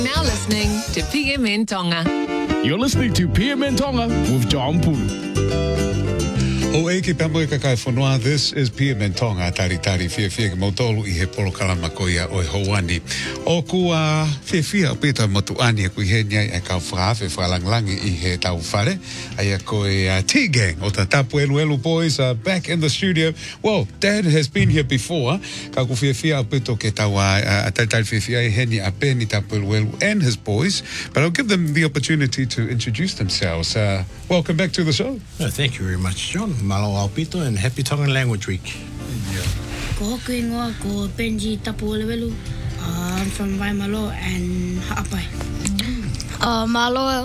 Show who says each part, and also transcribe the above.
Speaker 1: Now listening to PM Tonga.
Speaker 2: You're listening to PM Tonga with John Pulu.
Speaker 3: O eke pamoi kakai whanua, this is PM Tonga, tari fia ke mautolu I he polo kalama koia o Hawani. O kua fia o peta motuani a kui he niai a kau whaafe whalanglangi I he tau whare. Ai a koe T-Gang o ta tapu elu boys back in the studio. Well, Dad has been here before. Ka ku fia o peta ke tau a taitai fia I he ni a peni tapu elu and his boys. But I'll give them the opportunity to introduce themselves. Welcome back to the show.
Speaker 4: Oh, thank you very much, John. Malo Aupito and happy Tongan Language Week.
Speaker 5: Ko hoku ingoa, ko Benji Tapu Olewelu. I'm from Waimalo and Ha'apai.
Speaker 6: Malo